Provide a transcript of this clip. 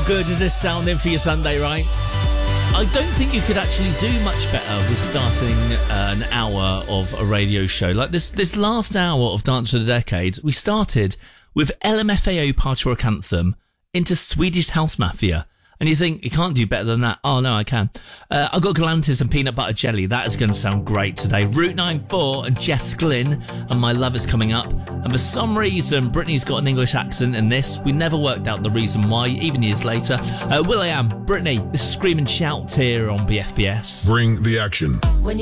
good is this sounding for your Sunday, right? I don't think you could actually do much better with starting an hour of a radio show. Like this last hour of Dance of the Decade, we started with LMFAO Party Rock Anthem into Swedish House Mafia. And you think, you can't do better than that. Oh, no, I can. I've got Galantis and Peanut Butter Jelly. That is going to sound great today. Route 94 and Jess Glynn and My Love is coming up. And for some reason, Britney's got an English accent in this. We never worked out the reason why, even years later. will.i.am, Britney, this is Scream and Shout here on BFBS. Bring the action. When